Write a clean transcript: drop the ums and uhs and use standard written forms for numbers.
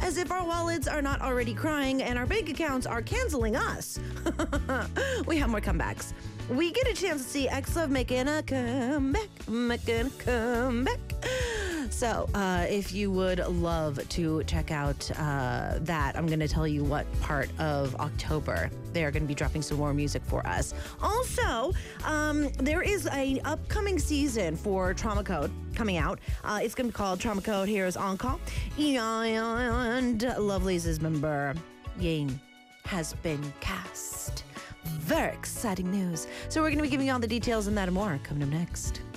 as if our wallets are not already crying and our bank accounts are canceling us. We have more comebacks. We get a chance to see X-Love making a comeback. So, if you would love to check out that, I'm going to tell you what part of October they're going to be dropping some more music for us. Also, there is an upcoming season for Trauma Code coming out. It's going to be called Trauma Code. Here's Encore. And Lovelyz' member, Ying, has been cast. Very exciting news. So we're going to be giving you all the details on that and more coming up next.